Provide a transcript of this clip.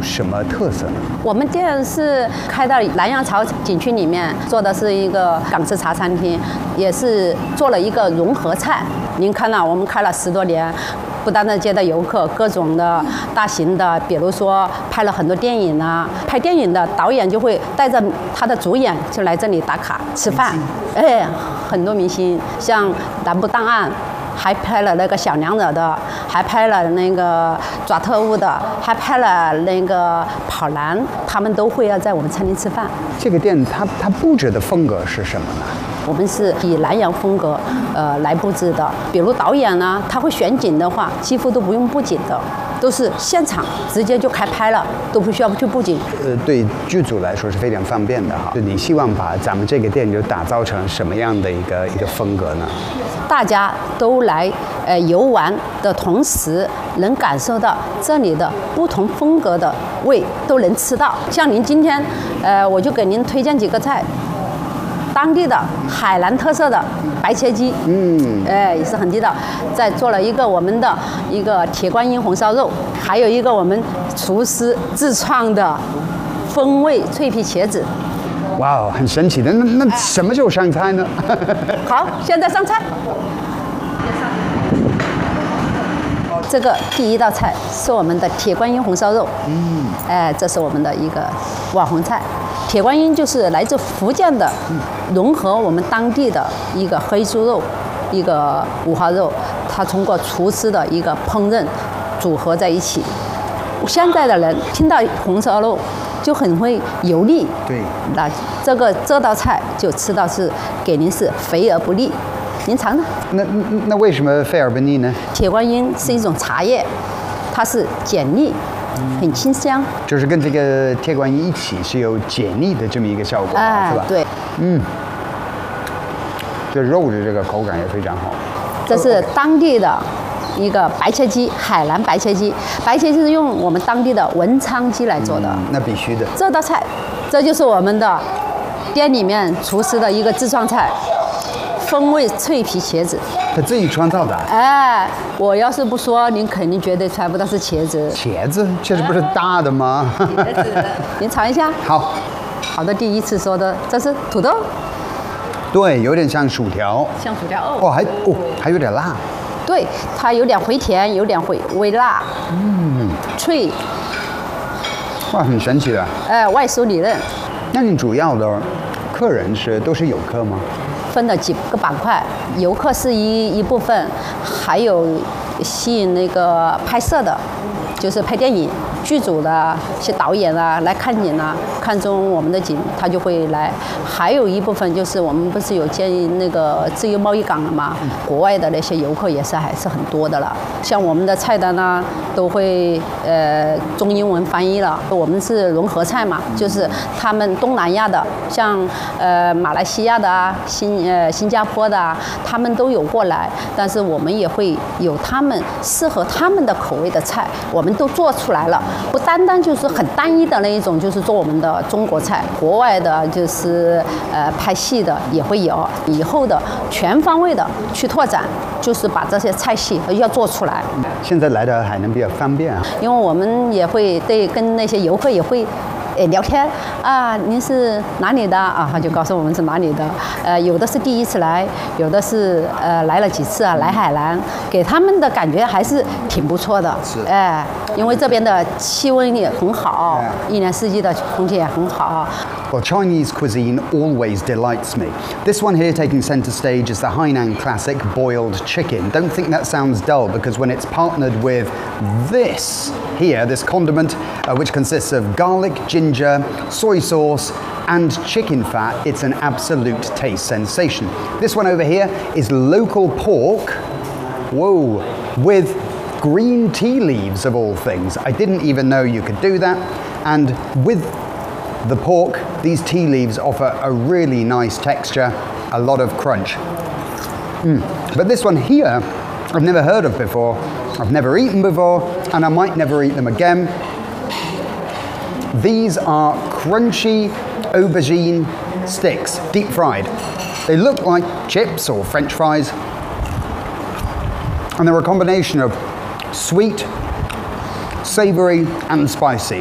什么特色呢？ 我们店是开到南洋潮景区里面，做的是一个港式茶餐厅，也是做了一个融合菜。您看了，我们开了10多年。不单单接待游客，各种的大型的，比如说拍了很多电影啊，拍电影的导演就会带着他的主演就来这里打卡吃饭。哎，很多明星，像《南部档案》，还拍了那个小娘惹的，还拍了那个抓特务的，还拍了那个跑男，他们都会要在我们餐厅吃饭。 这个店它布置的风格是什么呢？ 我们是以南洋风格来布置的，比如导演呢，他会选景的话，几乎都不用布景的，都是现场直接就开拍了，都不需要去布景。 对剧组来说是非常方便的哈。你希望把咱们这个店就打造成什么样的一个风格呢？ 大家都来游玩的同时，能感受到这里的不同风格的味都能吃到。像您今天，我就给您推荐几个菜。当地的海南特色的白切鸡，也是很地道。再做了一个我们的一个铁观音红烧肉，还有一个我们厨师自创的风味脆皮茄子。 哇哦，很神奇的。那什么时候上菜呢？ 好，现在上菜。这个第一道菜是我们的铁观音红烧肉，这是我们的一个网红菜。铁观音就是来自福建的，融合我们当地的一个黑猪肉，一个五花肉，它通过厨师的一个烹饪组合在一起。现在的人听到红烧肉就很会油腻， 对， 那这道菜就吃到是给您是肥而不腻。您尝尝。 那为什么肥而不腻呢？ 铁观音是一种茶叶，它是解腻，很清香。 就是跟这个铁观音一起是有解腻的这么一个效果，是吧？ 对。 这肉的这个口感也非常好。 这是当地的一个白切鸡，海南白切鸡。白切鸡是用我们当地的文昌鸡来做的。 那必须的。 这道菜，这就是我们的店里面厨师的一个自创菜。风味脆皮茄子， 他自己创造的。 我要是不说，您肯定绝对猜不到是茄子。 茄子，这不是大的吗？ 茄子，您尝一下。 好。 好的，第一次说的，这是土豆。 对，有点像薯条。 像薯条还有点辣。 对，它有点回甜，有点微辣。脆。 哇，很神奇的。 外酥里嫩。 那你主要的客人都是游客吗？ 分了几个板块，游客是一部分，还有吸引那个拍摄的，就是拍电影剧组的一些导演啊来看景啊，看中我们的景，他就会来。还有一部分就是我们不是有建那个自由贸易港了吗？国外的那些游客也是还是很多的了。像我们的菜单呢，都会中英文翻译了。我们是融合菜嘛，就是他们东南亚的，像马来西亚的啊，新加坡的啊，他们都有过来，但是我们也会有他们适合他们的口味的菜，我们都做出来了。不单单就是很单一的那一种，就是做我们的中国菜，国外的就是拍戏的也会有，以后的全方位的去拓展，就是把这些菜系要做出来。 现在来的海南比较方便啊， 因为我们也会跟那些游客也会。聊天啊，您是哪里的啊？他就告诉我们是哪里的。有的是第一次来，有的是来了几次啊，来海南，给他们的感觉还是挺不错的。 是。 因为这边的气温也很好，一年四季的空气也很好。 Well, Chinese cuisine always delights me. This one here taking center stage is the Hainan classic boiled chicken. Don't think that sounds dull because when it's partnered with this here, this condiment, which consists of garlic, ginger, soy sauce, and chicken fat, it's an absolute taste sensation. This one over here is local pork, with green tea leaves of all things. I didn't even know you could do that. And with the pork, these tea leaves offer a really nice texture, a lot of crunch. But this one here, I've never heard of before, I've never eaten before, and I might never eat them again. These are crunchy aubergine sticks, deep fried. They look like chips or French fries, and they're a combination of sweet, savoury and spicy.